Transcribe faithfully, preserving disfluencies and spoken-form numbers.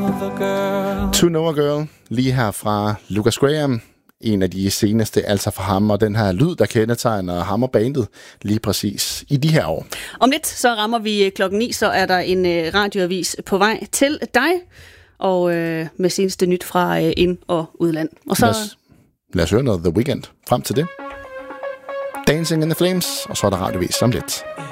a girl. To Know a Girl, lige her fra Lucas Graham. En af de seneste, altså for ham, og den her lyd, der kendetegner ham og bandet lige præcis i de her år. Om lidt, så rammer vi klokken ni, så er der en øh, radioavis på vej til dig, og øh, med seneste nyt fra øh, ind- og udland. Og så... Lad os, lad os høre noget The Weeknd frem til det. Dancing in the Flames, og så er der radioavis om lidt.